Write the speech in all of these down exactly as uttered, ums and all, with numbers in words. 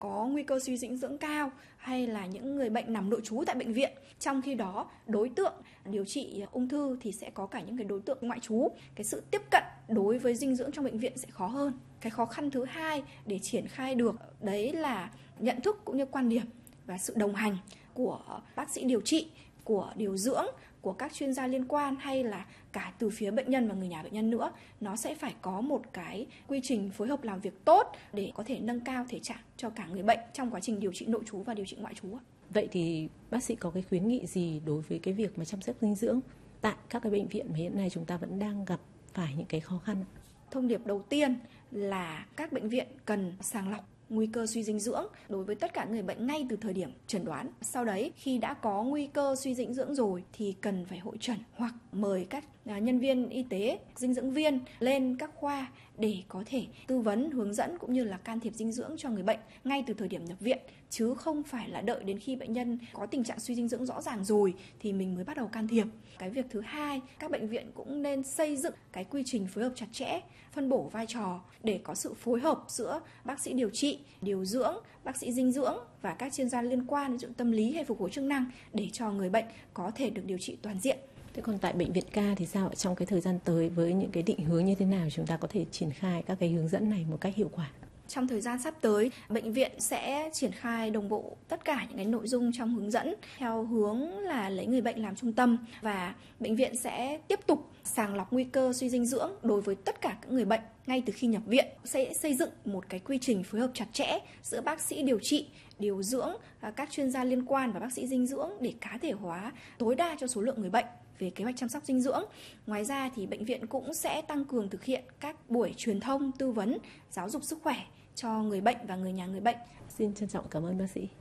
có nguy cơ suy dinh dưỡng cao hay là những người bệnh nằm nội trú tại bệnh viện. Trong khi đó, đối tượng điều trị ung thư thì sẽ có cả những cái đối tượng ngoại trú. Cái sự tiếp cận đối với dinh dưỡng trong bệnh viện sẽ khó hơn. Cái khó khăn thứ hai để triển khai được đấy là nhận thức cũng như quan điểm và sự đồng hành của bác sĩ điều trị, của điều dưỡng, của các chuyên gia liên quan hay là cả từ phía bệnh nhân và người nhà bệnh nhân nữa. Nó sẽ phải có một cái quy trình phối hợp làm việc tốt để có thể nâng cao thể trạng cho cả người bệnh trong quá trình điều trị nội trú và điều trị ngoại trú. Vậy thì bác sĩ có cái khuyến nghị gì đối với cái việc mà chăm sóc dinh dưỡng tại các cái bệnh viện mà hiện nay chúng ta vẫn đang gặp phải những cái khó khăn? Thông điệp đầu tiên là các bệnh viện cần sàng lọc nguy cơ suy dinh dưỡng đối với tất cả người bệnh ngay từ thời điểm chẩn đoán. Sau đấy, khi đã có nguy cơ suy dinh dưỡng rồi thì cần phải hội chẩn hoặc mời các nhân viên y tế, dinh dưỡng viên lên các khoa để có thể tư vấn, hướng dẫn cũng như là can thiệp dinh dưỡng cho người bệnh ngay từ thời điểm nhập viện, chứ không phải là đợi đến khi bệnh nhân có tình trạng suy dinh dưỡng rõ ràng rồi thì mình mới bắt đầu can thiệp. Cái việc thứ hai, các bệnh viện cũng nên xây dựng cái quy trình phối hợp chặt chẽ, phân bổ vai trò để có sự phối hợp giữa bác sĩ điều trị, điều dưỡng, bác sĩ dinh dưỡng và các chuyên gia liên quan đến tâm lý hay phục hồi chức năng để cho người bệnh có thể được điều trị toàn diện. Thế còn tại bệnh viện ca thì sao? Trong cái thời gian tới với những cái định hướng như thế nào chúng ta có thể triển khai các cái hướng dẫn này một cách hiệu quả? Trong thời gian sắp tới, bệnh viện sẽ triển khai đồng bộ tất cả những cái nội dung trong hướng dẫn theo hướng là lấy người bệnh làm trung tâm, và bệnh viện sẽ tiếp tục sàng lọc nguy cơ suy dinh dưỡng đối với tất cả các người bệnh ngay từ khi nhập viện. Sẽ xây dựng một cái quy trình phối hợp chặt chẽ giữa bác sĩ điều trị, điều dưỡng, các chuyên gia liên quan và bác sĩ dinh dưỡng để cá thể hóa tối đa cho số lượng người bệnh về kế hoạch chăm sóc dinh dưỡng. Ngoài ra thì bệnh viện cũng sẽ tăng cường thực hiện các buổi truyền thông, tư vấn, giáo dục sức khỏe cho người bệnh và người nhà người bệnh. Xin trân trọng cảm ơn bác sĩ.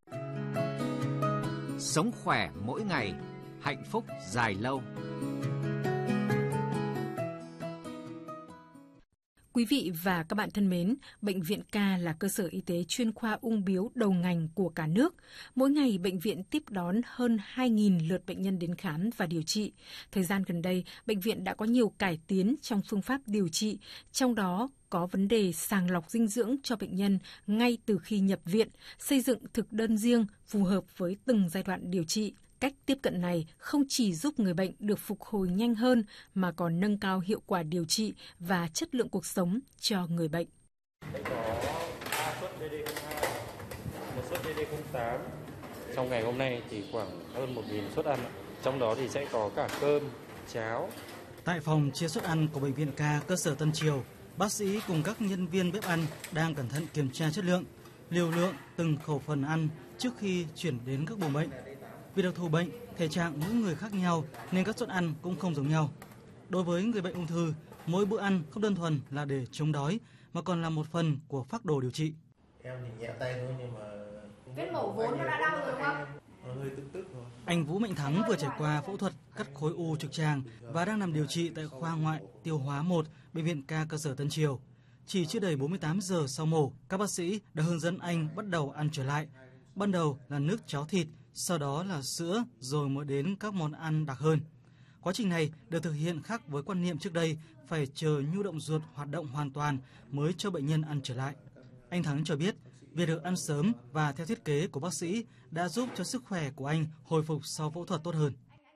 Sống khỏe mỗi ngày, hạnh phúc dài lâu. Quý vị và các bạn thân mến, Bệnh viện Ca là cơ sở y tế chuyên khoa ung bướu đầu ngành của cả nước. Mỗi ngày, bệnh viện tiếp đón hơn hai nghìn lượt bệnh nhân đến khám và điều trị. Thời gian gần đây, bệnh viện đã có nhiều cải tiến trong phương pháp điều trị, trong đó có vấn đề sàng lọc dinh dưỡng cho bệnh nhân ngay từ khi nhập viện, xây dựng thực đơn riêng phù hợp với từng giai đoạn điều trị. Cách tiếp cận này không chỉ giúp người bệnh được phục hồi nhanh hơn mà còn nâng cao hiệu quả điều trị và chất lượng cuộc sống cho người bệnh. Sẽ có ba suất đê đê không hai, một suất đê đê không tám. Trong ngày hôm nay thì khoảng hơn một nghìn suất ăn, trong đó thì sẽ có cả cơm, cháo. Tại phòng chia suất ăn của Bệnh viện Ca cơ sở Tân Triều, bác sĩ cùng các nhân viên bếp ăn đang cẩn thận kiểm tra chất lượng, liều lượng từng khẩu phần ăn trước khi chuyển đến các buồng bệnh. Vì đặc thù bệnh, thể trạng mỗi người khác nhau nên các suất ăn cũng không giống nhau. Đối với người bệnh ung thư, mỗi bữa ăn không đơn thuần là để chống đói mà còn là một phần của phác đồ điều trị. Em thì nhẹ tay thôi nhưng mà vết mổ vốn nó đã đau rồi đúng không? Nó hơi tức tức thôi. Anh Vũ Mạnh Thắng vừa trải qua phẫu thuật cắt khối u trực tràng và đang nằm điều trị tại khoa ngoại tiêu hóa một Bệnh viện Ca cơ sở Tân Triều. Chỉ chưa đầy bốn mươi tám giờ sau mổ, các bác sĩ đã hướng dẫn anh bắt đầu ăn trở lại. Ban đầu là nước cháo thịt, sau đó là sữa, rồi mới đến các món ăn đặc hơn. Quá trình này được thực hiện khác với quan niệm trước đây phải chờ nhu động ruột hoạt động hoàn toàn mới cho bệnh nhân ăn trở lại. Anh Thắng cho biết, việc được ăn sớm và theo thiết kế của bác sĩ đã giúp cho sức khỏe của anh hồi phục sau phẫu thuật tốt hơn.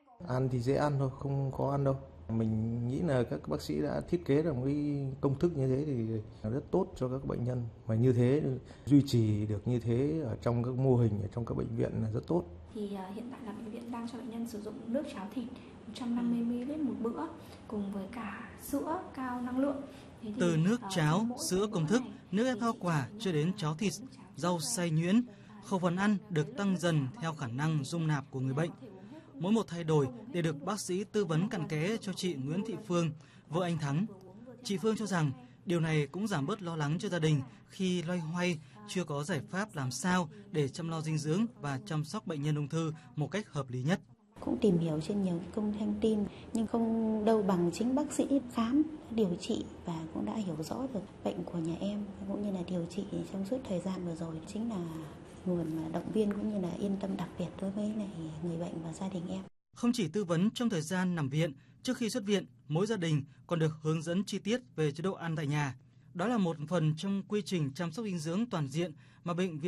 Ăn thì dễ ăn thôi, không có ăn đâu. Mình nghĩ là các bác sĩ đã thiết kế ra một cái công thức như thế thì rất tốt cho các bệnh nhân. Mà như thế, duy trì được như thế ở trong các mô hình, ở trong các bệnh viện là rất tốt. Thì hiện tại là bệnh viện đang cho bệnh nhân sử dụng nước cháo thịt một trăm năm mươi mi li lít một bữa cùng với cả sữa cao năng lượng. Từ nước cháo, sữa công thức, nước ép hoa quả cho đến cháo thịt, rau xay nhuyễn, khẩu phần ăn được tăng dần theo khả năng dung nạp của người bệnh. Mỗi một thay đổi để được bác sĩ tư vấn cặn kẽ cho chị Nguyễn Thị Phương, vợ anh Thắng. Chị Phương cho rằng điều này cũng giảm bớt lo lắng cho gia đình khi loay hoay chưa có giải pháp làm sao để chăm lo dinh dưỡng và chăm sóc bệnh nhân ung thư một cách hợp lý nhất. Cũng tìm hiểu trên nhiều công thông tin nhưng không đâu bằng chính bác sĩ khám, điều trị và cũng đã hiểu rõ được bệnh của nhà em cũng như là điều trị trong suốt thời gian vừa rồi chính là nguồn động viên cũng như là yên tâm đặc biệt đối với lại người bệnh và gia đình em. Không chỉ tư vấn trong thời gian nằm viện, trước khi xuất viện, mỗi gia đình còn được hướng dẫn chi tiết về chế độ ăn tại nhà. Đó là một phần trong quy trình chăm sóc dinh dưỡng toàn diện mà bệnh viện